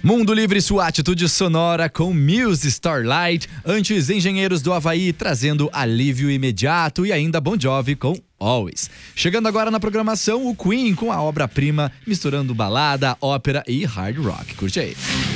Mundo Livre, sua atitude sonora com Muse Starlight. Antes, Engenheiros do Havaí trazendo alívio imediato e ainda Bon Jovi com Always. Chegando agora na programação, o Queen com a obra-prima misturando balada, ópera e hard rock. Curte aí.